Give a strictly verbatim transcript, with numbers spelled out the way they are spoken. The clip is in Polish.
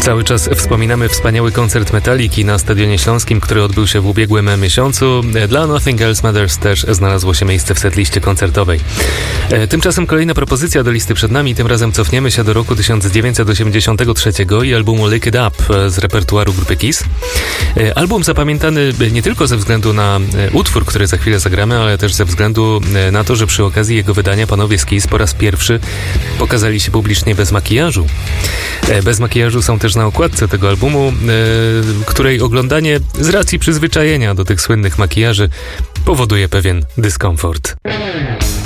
Cały czas wspominamy wspaniały koncert Metaliki na Stadionie Śląskim, który odbył się w ubiegłym miesiącu. Dla Nothing Else Matters też znalazło się miejsce w setliście koncertowej. Tymczasem kolejna propozycja do listy przed nami. Tym razem cofniemy się do roku tysiąc dziewięćset osiemdziesiątego trzeciego i albumu Lick It Up z repertuaru grupy Kiss. Album zapamiętany nie tylko ze względu na utwór, który za chwilę zagramy, ale też ze względu na to, że przy okazji jego wydania panowie z Kiss po raz pierwszy pokazali się publicznie bez makijażu. Bez makijażu są też na okładce tego albumu, której oglądanie z racji przyzwyczajenia do tych słynnych makijaży powoduje pewien dyskomfort.